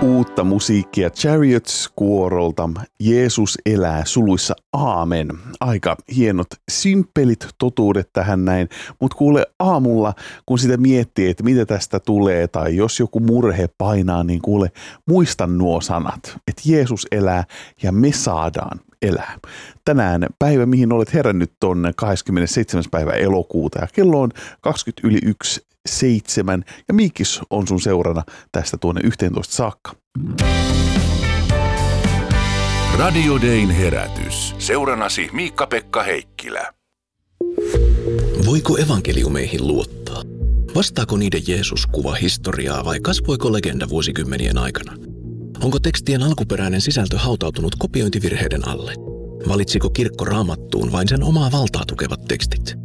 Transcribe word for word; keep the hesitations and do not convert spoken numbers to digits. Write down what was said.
uutta musiikkia Chariots-kuorolta Jeesus elää suluissa aamen. Aika hienot, simppelit totuudet tähän näin, mutta kuule aamulla, kun sitä miettii, että mitä tästä tulee tai jos joku murhe painaa, niin kuule muista nuo sanat, että Jeesus elää ja me saadaan elää. Tänään päivä, mihin olet herännyt on kahdeskymmenesseitsemäs päivä elokuuta ja kello on kaksikymmentä yli yksi seitsemän ja Miikis on sun seurana tästä tuonne yhteentoista saakka. Radio Dayn herätys. Seuranasi Miikka-Pekka Heikkilä. Voiko evankeliumeihin luottaa? Vastaako niiden Jeesus kuva historiaa vai kasvoiko legenda vuosikymmenien aikana? Onko tekstien alkuperäinen sisältö hautautunut kopiointivirheiden alle? Valitsiko kirkko Raamattuun vain sen omaa valtaa tukevat tekstit?